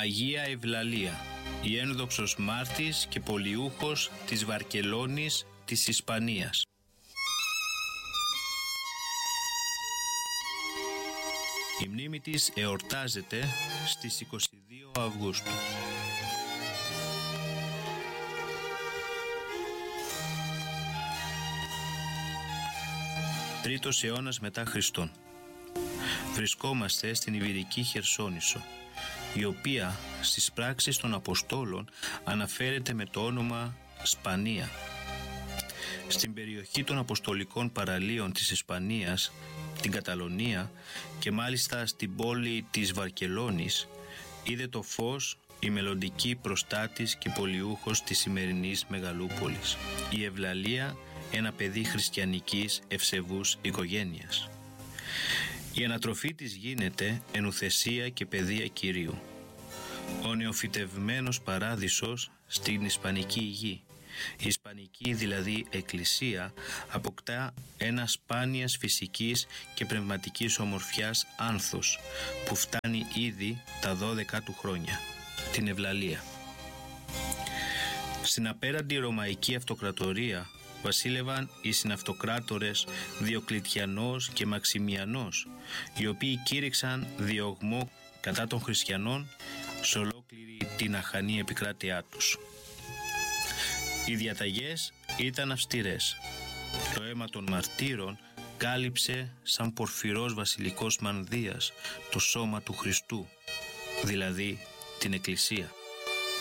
Αγία Ευλαλία, η ένδοξος μάρτης και πολιούχος της Βαρκελόνης της Ισπανίας. Η μνήμη της εορτάζεται στις 22 Αυγούστου. Τρίτος αιώνας μετά Χριστόν. Βρισκόμαστε στην Ιβηρική Χερσόνησο, η οποία στις πράξεις των Αποστόλων αναφέρεται με το όνομα Σπανία. Στην περιοχή των Αποστολικών Παραλίων της Ισπανίας, την Καταλωνία και μάλιστα στην πόλη της Βαρκελόνης, είδε το φως η μελλοντική προστάτης και πολιούχος της σημερινής μεγαλούπολης, η Ευλαλία, ένα παιδί χριστιανικής ευσεβούς οικογένειας. Η ανατροφή της γίνεται εν ουθεσία και παιδεία Κυρίου. Ο νεοφυτευμένος παράδεισος στην Ισπανική γη, η Ισπανική δηλαδή Εκκλησία, αποκτά ένα σπάνιας φυσικής και πνευματικής ομορφιάς άνθος που φτάνει ήδη τα 12 του χρόνια, την Ευλαλία. Στην απέραντη Ρωμαϊκή Αυτοκρατορία βασίλευαν οι συναυτοκράτορες Διοκλητιανός και Μαξιμιανός, οι οποίοι κήρυξαν διωγμό κατά των χριστιανών σε ολόκληρη την αχανή επικράτειά τους. Οι διαταγές ήταν αυστηρές. Το αίμα των μαρτύρων κάλυψε σαν πορφυρός βασιλικός μανδύας το σώμα του Χριστού, δηλαδή την Εκκλησία.